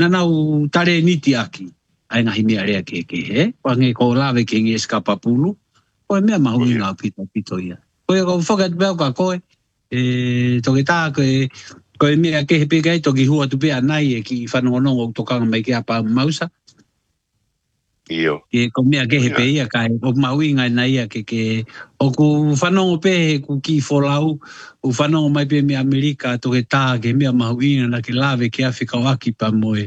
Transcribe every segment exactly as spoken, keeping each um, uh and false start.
nana u tare niti aki. Ai ngahi mea rea ke ke he. Wange ko lawe ke nge skapa pulu. Koe mea mahu inga pito pito ia. Koe ko whakat beo ka koe. E toke tā koe koe mea ke he pekai toki hua tu pea nai e ki whanongonongo tokanga mai ke apa mausa. Iyo. Ke ko mea ke he pe ia kai o mahu inga na ia ke ke o ku whanongo pe he ku ki wholau o whanongo mai pe mea Amerika toke tā ke mea mahu inga na ke lawe ke Afrika o aki pa moe.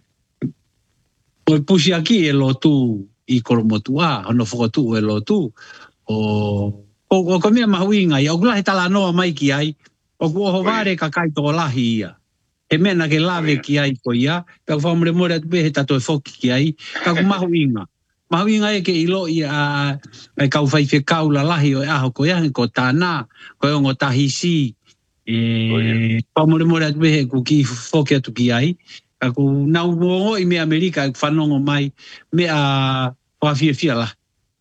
Moe pusi aki e lo tu i koromotu a, hono whakatu e lo tu. O, o, o ko mea mahu inga ia, o kula he tala noa mai ki ai, o ku oho vare ka kai toko lahi ia. He mea na ke lawe ki ai ko ia, ka ku whamure mora tu pe he tato e whoki ki ai, ka ku mahu inga. Mahu inga e ke ilo ia a kau whaife kau la lahi o e aho ko ia, ko tāna, ko e ongo tahisi, e whamure mora tu pe he ku ki whoki atu ki ai, aku nau mo i me Amerika whanongo mai me a whawhiawhia la.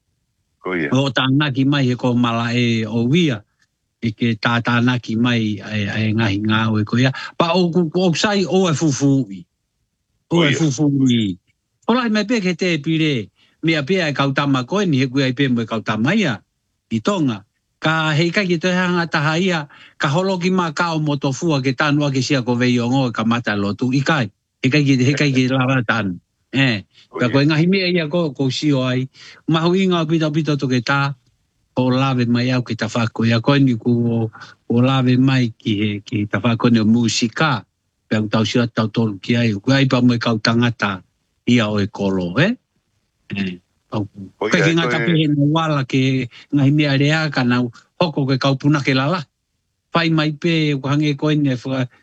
O tānaki mai he ko mala e o wia e ke tā tānaki mai e ngahi ngā oe ko ia. Pa o o sai o e fufuui. O e fufuui. Ola i mai pe ke te pire mea pia e kautama koe ni he kui ai pe mo e kautama ia i tonga. Ka hei kai ki te hanga taha ia ka holoki mā kao mo tofua ke tānua ke sia ko vei o ngō ka mata lotu i kai. He kai ki, he kai ki lawa tānu. Eh, ka koe ngahi mea ia ko, ko sio ai. Mahu inga o pita pita toke tā, o lawe mai au ki ta whako. Ia koe ni ku o, o lawe mai ki he, ki ta whako ni o musika. Pea tau sio tau tolu ki ai. Koe ai pa mo e kau tangata ia o e kolo, eh? Eh, au. Koe ki ngata pehe na wala ke ngahi mea rea ka nau hoko ke kau puna ke lala. Whai mai pe, hange koe ni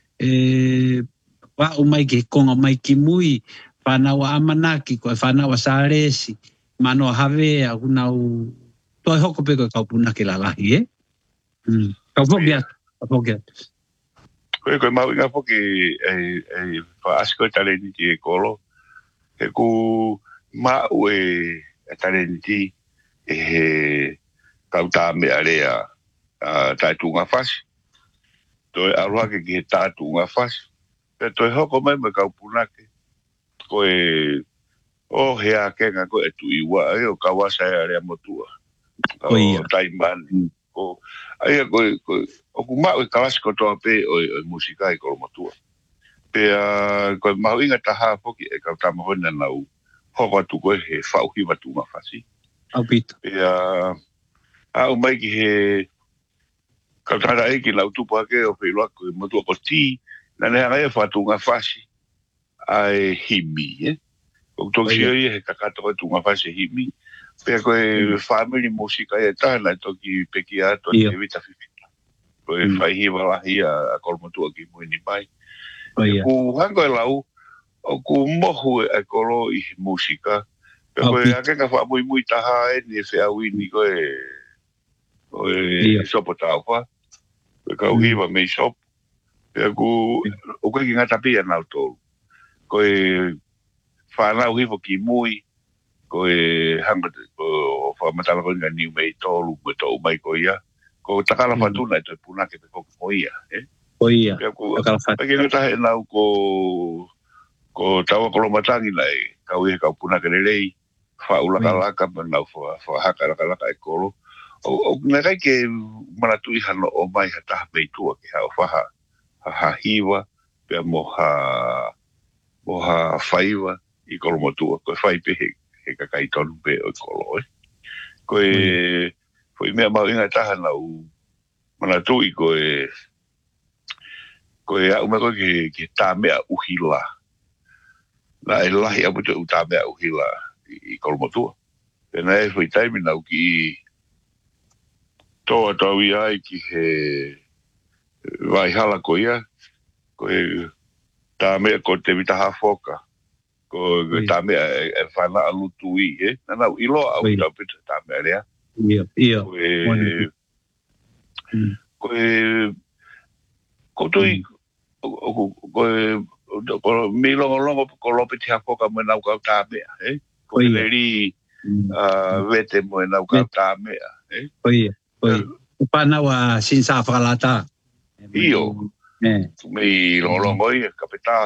e, wa o mai ke konga mai ki mui whanawa amanaki koe whanawa sāresi mano hawe a unau toi hoko pe koe kaupuna ke lalahi e mm. Kau poki atu kau poki atu koe koe mau inga poki e whaasko e taleniti e kolo e ku mau e taleniti e he kauta me area tātunga whasi toi aroha ke ki he tātunga whasi e toi hoko mai me kau punake. Koe, o hea kenga koe e tui wa, e o kawasa e area motua. O taimani. O, aia koe, koe, o ku mau e kawasa kotoa pe o e musika e koro motua. Pea, koe mau inga taha poki e kau tamahona nau hoko atu koe he whauhi watu mawhasi. Au pita. Pea, au mai ki he, kau tara e ki lau tupu hake o peiloa koe motua ko ti, na nea ngai e whatunga whasi ai himi, eh? O toki oi he kakato koe tunga whasi himi. Pea koe family musika e tāna e toki peki ato e vita whiwhita. Koe whaihiwa lahi a kolomotua ki muini mai. Ku hango e lau, o ku mohu e kolo i musika. Pea koe akenga wha mui mui taha e ni e whea wini koe koe sopo tau wha. Koe kau hiwa mei sopo. Pea ku, o koe ki ngata pia nau tolu. Koe whanau hifo ki mui, koe hanga o whamatala koe nga niu mei tolu, koe tau mai koe ia. Ko takala whatuna e toi punake pe koke mo ia, eh? Ko ia, takala whatuna. Pake ngata he nau ko, ko tawa kolomatangi lai, kau ia kau punake lelei, whaulaka laka, nau whahaka laka laka e kolo. O nga kai ke manatui hano o mai hataha mei tua ke hao whaha. Ha hiwa pe moha moha whaiwa i kolomotua koe whai pe he, he kakai tonu pe o kolo e koe mm. Koe mea mau inga taha nau manatui koe koe au me koe ke, ke tā mea uhila na e lahi apu te u tā mea uhila i, i kolomotua pe na e whai taimi nau ki toa tau i ai ki he vai hala ko ia ko ta me ko te vita ha foka ko ta me e fana alutu i e na i lo au ta pita ta me rea ia ia ko ko to i ko ko me lo lo ko lo pita ha foka me na ka ta me e ko le ri a vete mo na ka ta me e ko ia ko pana wa sin sa falata Io, eh. Mi lo lo moi capitano.